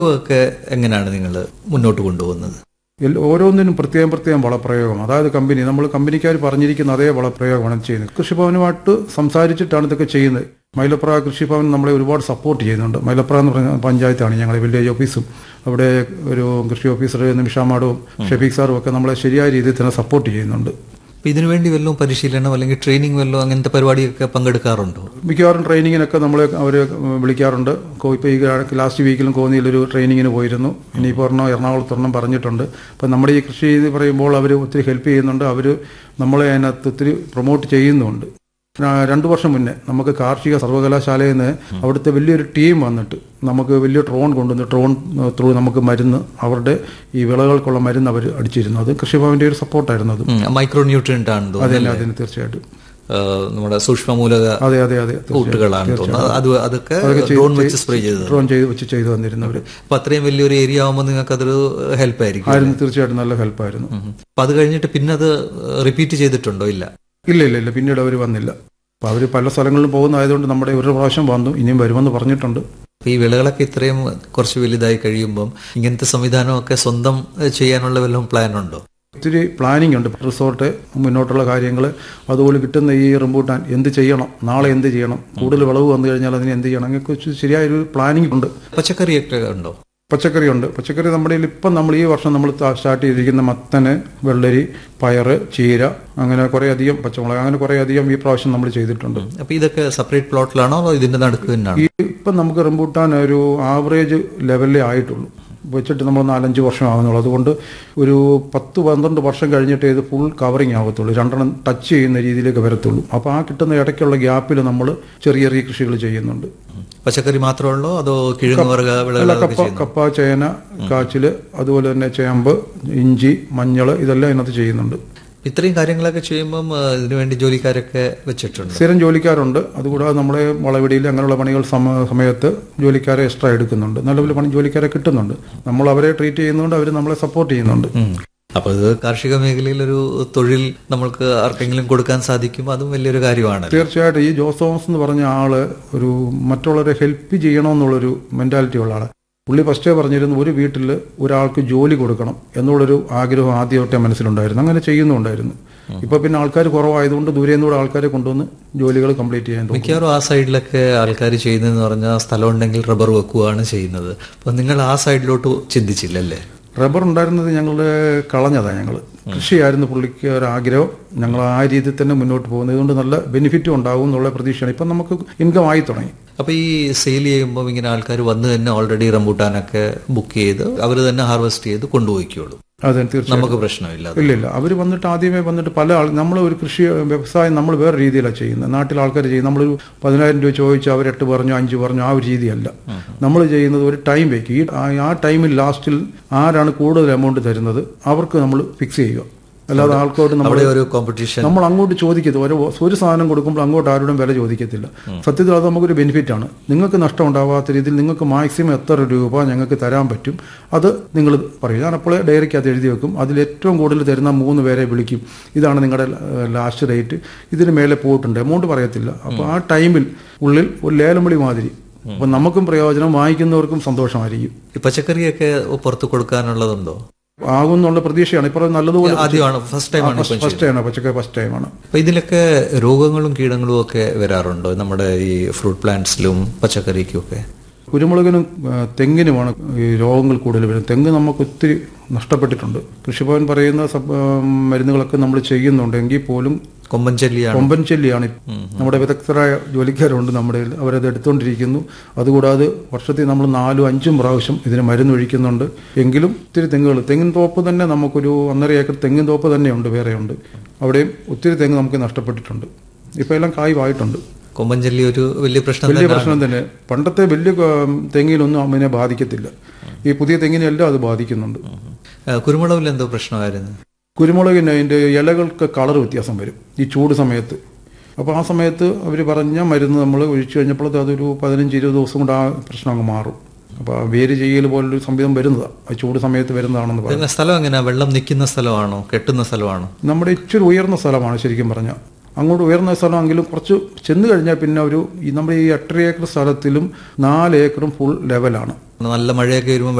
ഒക്കെ എങ്ങനെയാണ് നിങ്ങൾ മുന്നോട്ട് കൊണ്ടുപോകുന്നത്? ഓരോന്നിനും പ്രത്യേകം വളപ്രയോഗം. അതായത് നമ്മൾ കമ്പനിക്കാർ പറഞ്ഞിരിക്കുന്ന അതേ വളപ്രയോഗമാണ് ചെയ്യുന്നത്. കൃഷിഭവനുമായിട്ട് സംസാരിച്ചിട്ടാണ് ഇതൊക്കെ ചെയ്യുന്നത്. മൈലപ്ര കൃഷിഭവൻ നമ്മളെ ഒരുപാട് സപ്പോർട്ട് ചെയ്യുന്നുണ്ട്. മൈലപ്ര എന്ന് പറഞ്ഞ പഞ്ചായത്താണ് ഞങ്ങളുടെ വില്ലേജ് ഓഫീസും. അവിടെ ഒരു കൃഷി ഓഫീസർ നിമിഷ മാഡവും ഷെഫീഖ് സാറും ഒക്കെ നമ്മളെ ശരിയായ രീതിയിൽ തന്നെ സപ്പോർട്ട് ചെയ്യുന്നുണ്ട്. ഇതിനുവേണ്ടി വല്ലതും പരിശീലനം അല്ലെങ്കിൽ ട്രെയിനിങ് വല്ലതും അങ്ങനത്തെ പരിപാടിയൊക്കെ പങ്കെടുക്കാറുണ്ടോ? മിക്കവാറും ട്രെയിനിങ്ങിനൊക്കെ നമ്മളെ അവർ വിളിക്കാറുണ്ട്. ഇപ്പോൾ ഈ ലാസ്റ്റ് വീക്കിലും കോന്നിയിലൊരു ട്രെയിനിങ്ങിന് പോയിരുന്നു. ഇനിയിപ്പോൾ എറണാകുളത്തൊരെണ്ണം പറഞ്ഞിട്ടുണ്ട്. അപ്പം നമ്മുടെ ഈ കൃഷി ഇത് പറയുമ്പോൾ അവർ ഒത്തിരി ഹെൽപ്പ് ചെയ്യുന്നുണ്ട്. അവർ നമ്മളെ അതിനകത്ത് ഒത്തിരി പ്രൊമോട്ട് ചെയ്യുന്നുണ്ട്. 2 വർഷം മുന്നേ നമുക്ക് കാർഷിക സർവകലാശാലയിൽ നിന്ന് അവിടുത്തെ വലിയൊരു ടീം വന്നിട്ട് നമുക്ക് വലിയ ഡ്രോൺ കൊണ്ടുവന്ന് ഡ്രോൺ ത്രൂ നമുക്ക് മരുന്ന് അവരുടെ ഈ വിളകൾക്കുള്ള മരുന്ന് അവർ അടിച്ചിരുന്നു. അത് കൃഷിഭവന്റെ ഒരു സപ്പോർട്ടായിരുന്നു. അത് മൈക്രോ ന്യൂട്രിയന്റ് ആണ്. അതിന് തീർച്ചയായിട്ടും നമ്മുടെ സൂക്ഷ്മമൂലക കൂട്ടുകളാണ്. അതൊക്കെ ഡ്രോൺ വെച്ച് ചെയ്തു വന്നിരുന്നവർ. അപ്പൊ അത്രയും വലിയൊരു ഏരിയ ആവുമ്പോൾ നിങ്ങൾക്ക് അതൊരു ഹെൽപ്പ് ആയിരിക്കും. തീർച്ചയായിട്ടും നല്ല ഹെൽപ്പായിരുന്നു. അപ്പൊ അത് കഴിഞ്ഞിട്ട് പിന്നെ അത് റിപ്പീറ്റ് ചെയ്തിട്ടുണ്ടോ? ഇല്ല പിന്നീട് അവർ വന്നില്ല. അപ്പൊ അവർ പല സ്ഥലങ്ങളിലും പോകുന്നതായതുകൊണ്ട് നമ്മുടെ ഒരു പ്രാവശ്യം വന്നു, ഇനിയും വരുമെന്ന് പറഞ്ഞിട്ടുണ്ട്. ഈ വിളകളൊക്കെ ഇത്രയും കുറച്ച് വലുതായി കഴിയുമ്പം ഇങ്ങനത്തെ സംവിധാനമൊക്കെ സ്വന്തം ചെയ്യാനുള്ള വല്ലതും പ്ലാൻ ഉണ്ടോ? ഒത്തിരി പ്ലാനിങ് ഉണ്ട്. റിസോർട്ട്, മുന്നോട്ടുള്ള കാര്യങ്ങൾ, അതുപോലെ കിട്ടുന്ന ഈ റംബൂട്ടാൻ എന്ത് ചെയ്യണം, നാളെ എന്ത് ചെയ്യണം, കൂടുതൽ വിളവ് വന്നു കഴിഞ്ഞാൽ അതിന് എന്ത് ചെയ്യണം, അങ്ങനെ ശരിയായൊരു പ്ലാനിങ് ഉണ്ട്. പച്ചക്കറിയൊക്കെ ഉണ്ടോ? പച്ചക്കറി ഉണ്ട്. പച്ചക്കറി നമ്മുടെ ഇപ്പം നമ്മൾ ഈ വർഷം നമ്മൾ സ്റ്റാർട്ട് ചെയ്തിരിക്കുന്ന മത്തന്, വെള്ളരി, പയറ്, ചീര, അങ്ങനെ കുറേ അധികം പച്ചമുളക്, അങ്ങനെ കുറേ അധികം ഈ പ്രാവശ്യം നമ്മൾ ചെയ്തിട്ടുണ്ട്. അപ്പൊ ഇതൊക്കെ സെപ്പറേറ്റ് പ്ലോട്ടിലാണോ അതോ ഇതിന്റെ നടുക്ക് തന്നെയാണ്? ഇപ്പം നമുക്ക് റംബൂട്ടാൻ ഒരു ആവറേജ് ലെവലിലേ ആയിട്ടുള്ളൂ. വെച്ചിട്ട് നമ്മൾ 4-5 വർഷം ആകുന്നുള്ളൂ. അതുകൊണ്ട് ഒരു 10-12 വർഷം കഴിഞ്ഞിട്ട് ഇത് ഫുൾ കവറിങ് ആകത്തുള്ളൂ. 2 ടച്ച് ചെയ്യുന്ന രീതിയിലേക്ക് വരത്തുള്ളൂ. അപ്പോൾ ആ കിട്ടുന്ന ഇടയ്ക്കുള്ള ഗ്യാപ്പിൽ നമ്മൾ ചെറിയ ചെറിയ കൃഷികൾ ചെയ്യുന്നുണ്ട്. പച്ചക്കറി മാത്രമേ ഉള്ളൂ അതോ കിഴങ്ങുവർഗ വിളകൾ? കപ്പ, ചേന, കാച്ചില്, അതുപോലെ തന്നെ ചേമ്പ്, ഇഞ്ചി, മഞ്ഞള്, ഇതെല്ലാം ഇതിനകത്ത് ചെയ്യുന്നുണ്ട്. ഇത്രയും കാര്യങ്ങളൊക്കെ ചെയ്യുമ്പം ഇതിനുവേണ്ടി ജോലിക്കാരൊക്കെ വെച്ചിട്ടുണ്ട്? സ്ഥിരം ജോലിക്കാരുണ്ട്. അതുകൂടാതെ നമ്മളെ വളവിടിയിൽ അങ്ങനെയുള്ള പണികൾ സമയത്ത് ജോലിക്കാരെ എക്സ്ട്രാ എടുക്കുന്നുണ്ട്. നല്ല ജോലിക്കാരെ കിട്ടുന്നുണ്ട്. നമ്മൾ അവരെ ട്രീറ്റ് ചെയ്യുന്നതുകൊണ്ട് അവർ നമ്മളെ സപ്പോർട്ട് ചെയ്യുന്നുണ്ട്. അപ്പൊ ഇത് കാർഷിക മേഖലയിൽ ഒരു തൊഴിൽ നമ്മൾക്ക് ആർക്കെങ്കിലും കൊടുക്കാൻ സാധിക്കുമ്പോൾ അതും വലിയൊരു കാര്യമാണ്. തീർച്ചയായിട്ടും. ഈ ജോസ് തോമസ് എന്ന് പറഞ്ഞ ആള് ഒരു മറ്റുള്ളവരെ ഹെൽപ്പ് ചെയ്യണമെന്നുള്ളൊരു മെന്റാലിറ്റി ഉള്ള ആള്. പുള്ളി ഫസ്റ്റേ പറഞ്ഞിരുന്നു ഒരു വീട്ടിൽ ഒരാൾക്ക് ജോലി കൊടുക്കണം എന്നുള്ളൊരു ആഗ്രഹം ആദ്യമായിട്ടേ മനസ്സിലുണ്ടായിരുന്നു. അങ്ങനെ ചെയ്യുന്നുണ്ടായിരുന്നു. ഇപ്പൊ പിന്നെ ആൾക്കാർ കുറവായതുകൊണ്ട് ദൂരെ നിന്നൂടെ ആൾക്കാരെ കൊണ്ടുവന്ന് ജോലികൾ കംപ്ലീറ്റ് ചെയ്യാൻ തോന്നുന്നു. മിക്കവാറും ആ സൈഡിലൊക്കെ ആൾക്കാർ ചെയ്യുന്നതെന്ന് പറഞ്ഞാൽ സ്ഥലം ഉണ്ടെങ്കിൽ റബ്ബർ വെക്കുകയാണ് ചെയ്യുന്നത്. അപ്പൊ നിങ്ങൾ ആ സൈഡിലോട്ട് ചിന്തിച്ചില്ലല്ലേ? റബ്ബർ ഉണ്ടായിരുന്നത് ഞങ്ങൾ കളഞ്ഞതാണ്. ഞങ്ങൾ കൃഷിയായിരുന്നു പുള്ളിക്ക് ഒരാഗ്രഹം. ഞങ്ങൾ ആ രീതിയിൽ തന്നെ മുന്നോട്ട് പോകുന്നത്. ഇതുകൊണ്ട് നല്ല ബെനിഫിറ്റും ഉണ്ടാവും എന്നുള്ള പ്രതീക്ഷയാണ്. ഇപ്പം നമുക്ക് ഇൻകം ആയി തുടങ്ങി. അപ്പോൾ ഈ സെയിൽ ചെയ്യുമ്പോൾ ഇങ്ങനെ ആൾക്കാർ വന്ന് തന്നെ ഓൾറെഡി റംബൂട്ടാനൊക്കെ ബുക്ക് ചെയ്ത് അവർ തന്നെ ഹാർവെസ്റ്റ് ചെയ്ത് കൊണ്ടുപോയിക്കോളും? അതെ, തീർച്ചയായും. നമുക്ക് പ്രശ്നമില്ല. ഇല്ല. അവർ വന്നിട്ട് ആദ്യമേ വന്നിട്ട് നമ്മൾ ഒരു കൃഷി വ്യവസായം നമ്മൾ വേറെ രീതിയിലാണ് ചെയ്യുന്നത്. നാട്ടിൽ ആൾക്കാർ ചെയ്യും. നമ്മളൊരു 10,000 രൂപ ചോദിച്ചു അവർ 8 പറഞ്ഞു 5 പറഞ്ഞു, ആ ഒരു രീതിയല്ല നമ്മൾ ചെയ്യുന്നത്. ഒരു ടൈം വയ്ക്കും. ആ ടൈമിൽ ലാസ്റ്റിൽ ആരാണ് കൂടുതൽ എമൗണ്ട് തരുന്നത് അവർക്ക് നമ്മൾ ഫിക്സ് ചെയ്യുക. അല്ലാതെ ആൾക്കോട്ട് നമ്മൾ അങ്ങോട്ട് ചോദിക്കത്തില്ല. ഒരു സാധനം കൊടുക്കുമ്പോൾ അങ്ങോട്ട് ആരോടും വില ചോദിക്കത്തില്ല. സത്യത്തിൽ അത് നമുക്കൊരു ബെനിഫിറ്റ് ആണ്. നിങ്ങൾക്ക് നഷ്ടം ഉണ്ടാവാത്ത രീതിയിൽ നിങ്ങൾക്ക് മാക്സിമം എത്ര രൂപ ഞങ്ങൾക്ക് തരാൻ പറ്റും അത് നിങ്ങൾ പറയും. ഞാൻ അപ്പോഴേ ഡയറിക്കകത്ത് എഴുതി വെക്കും. അതിൽ ഏറ്റവും കൂടുതൽ തരുന്ന 3 പേരെ വിളിക്കും. ഇതാണ് നിങ്ങളുടെ ലാസ്റ്റ് റേറ്റ്, ഇതിന് മേലെ പോയിട്ടുണ്ട്, എമൗണ്ട് പറയത്തില്ല. അപ്പോൾ ആ ടൈമിൽ ഉള്ളിൽ ഒരു ലേലം വിളി മാതിരി. അപ്പം നമുക്കും പ്രയോജനം, വാങ്ങിക്കുന്നവർക്കും സന്തോഷമായിരിക്കും. പച്ചക്കറിയൊക്കെ പുറത്ത് കൊടുക്കാനുള്ളതുണ്ടോ? ആകുന്നുള്ള പ്രതീക്ഷയാണ്. ഇപ്പോൾ നല്ലതുപോലെ ഫസ്റ്റ് ടൈമാണ്. അപ്പൊ ഇതിലൊക്കെ രോഗങ്ങളും കീടങ്ങളും ഒക്കെ വരാറുണ്ടോ നമ്മുടെ ഈ ഫ്രൂട്ട് പ്ലാന്റ്സിലും പച്ചക്കറിക്കും ഒക്കെ? കുരുമുളകിനും തെങ്ങിനുമാണ് ഈ രോഗങ്ങൾ കൂടുതൽ വരുന്നത്. തെങ്ങ് നമുക്ക് ഒത്തിരി നഷ്ടപ്പെട്ടിട്ടുണ്ട്. കൃഷിഭവൻ പറയുന്ന മരുന്നുകളൊക്കെ നമ്മൾ ചെയ്യുന്നുണ്ട്. എങ്കിൽ പോലും കൊമ്പൻ ചെല്ലിയാണ്. നമ്മുടെ വിദഗ്ധരായ ജോലിക്കാരുണ്ട് നമ്മുടെ, അവരത് എടുത്തുകൊണ്ടിരിക്കുന്നു. അതുകൂടാതെ വർഷത്തിൽ നമ്മൾ 4-5 പ്രാവശ്യം ഇതിന് മരുന്നൊഴിക്കുന്നുണ്ട്. എങ്കിലും ഒത്തിരി തെങ്ങിൻ തോപ്പ് തന്നെ നമുക്കൊരു 1.5 ഏക്കർ തെങ്ങിൻ തോപ്പ് തന്നെയുണ്ട്, വേറെയുണ്ട്. അവിടെയും ഒത്തിരി തെങ്ങ് നമുക്ക് നഷ്ടപ്പെട്ടിട്ടുണ്ട്. ഇപ്പം എല്ലാം കായ്വായിട്ടുണ്ട്. കൊമ്പൻചെല്ലി ഒരു വലിയ പ്രശ്നം തന്നെ. പണ്ടത്തെ വലിയ തെങ്ങിനൊന്നും അതിനെ ബാധിക്കത്തില്ല. ഈ പുതിയ തെങ്ങിനെല്ലാം അത് ബാധിക്കുന്നുണ്ട്. കുരുമുളകിൽ എന്തോ പ്രശ്നമായിരുന്നു? കുരുമുളകിന് അതിൻ്റെ ഇലകൾക്ക് കളർ വ്യത്യാസം വരും ഈ ചൂട് സമയത്ത്. അപ്പോൾ ആ സമയത്ത് അവർ പറഞ്ഞ മരുന്ന് നമ്മൾ ഒഴിച്ചു കഴിഞ്ഞപ്പോൾ അതൊരു 15-20 ദിവസം കൊണ്ട് ആ പ്രശ്നം അങ്ങ് മാറും. അപ്പോൾ വേര് ചെയ്യൽ പോലൊരു സംവിധം വരുന്നതാണ്, ആ ചൂട് സമയത്ത് വരുന്നതാണെന്ന് പറയുന്നത്. സ്ഥലം എങ്ങനെയാ? വെള്ളം നിൽക്കുന്ന സ്ഥലമാണോ കെട്ടുന്ന സ്ഥലമാണോ? നമ്മുടെ ഇച്ചിരി ഉയർന്ന സ്ഥലമാണ് ശരിക്കും പറഞ്ഞാൽ. അങ്ങോട്ട് ഉയർന്ന സ്ഥലമെങ്കിലും കുറച്ച് ചെന്ന് കഴിഞ്ഞാൽ പിന്നെ നമ്മുടെ ഈ 8 ഏക്കർ സ്ഥലത്തിലും 4 ഏക്കറും ഫുൾ ലെവലാണ്. നല്ല മഴയൊക്കെ വരുമ്പോൾ